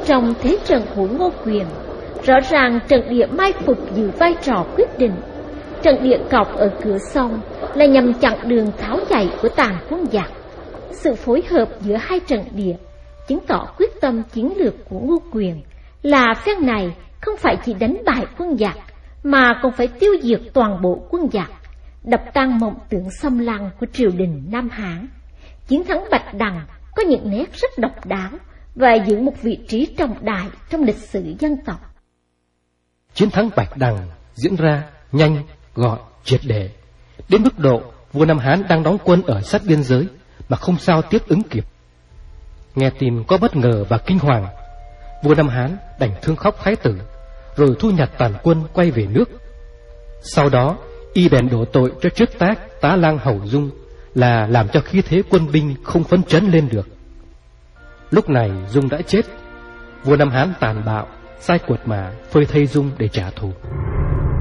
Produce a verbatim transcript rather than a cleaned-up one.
Trong thế trận của Ngô Quyền, rõ ràng trận địa mai phục giữ vai trò quyết định. Trận địa cọc ở cửa sông là nhằm chặn đường tháo chạy của tàn quân giặc. Sự phối hợp giữa hai trận địa chứng tỏ quyết tâm chiến lược của Ngô Quyền là phen này không phải chỉ đánh bại quân giặc mà còn phải tiêu diệt toàn bộ quân giặc, đập tan mộng tưởng xâm lăng của triều đình Nam Hán. Chiến thắng Bạch Đằng có những nét rất độc đáo và giữ một vị trí trọng đại trong lịch sử dân tộc. Chiến thắng Bạch Đằng diễn ra nhanh, gọn, triệt để, đến mức độ vua Nam Hán đang đóng quân ở sát biên giới mà không sao tiếp ứng kịp. Nghe tin có bất ngờ và kinh hoàng, vua Nam Hán đành thương khóc thái tử, rồi thu nhặt toàn quân quay về nước. Sau đó y bèn đổ tội cho trước tác tá lang Hầu Dung là làm cho khí thế quân binh không phấn chấn lên được. Lúc này Dung đã chết, vua Nam Hán tàn bạo sai Cuột Mã phơi thây Dung để trả thù.